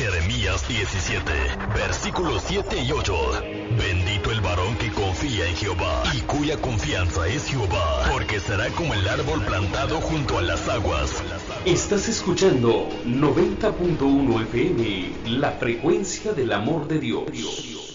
Jeremías 17, versículos 7 y 8. Bendito el varón que confía en Jehová y cuya confianza es Jehová, porque será como el árbol plantado junto a las aguas. Estás escuchando 90.1 FM, la frecuencia del amor de Dios.